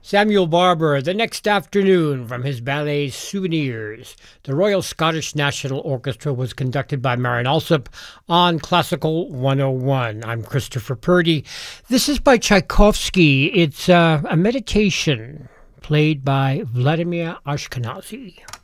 Samuel Barber, The Next Afternoon, from his ballet Souvenirs. The Royal Scottish National Orchestra was conducted by Marin Alsop on Classical 101. I'm Christopher Purdy. This is by Tchaikovsky. It's a meditation played by Vladimir Ashkenazy.